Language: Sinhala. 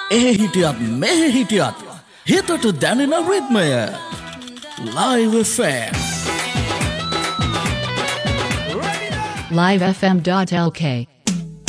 ඒ හිටියත් මෙහෙ හිටියත් හිතට දැනෙන රිද්මය Live FM livefm.lk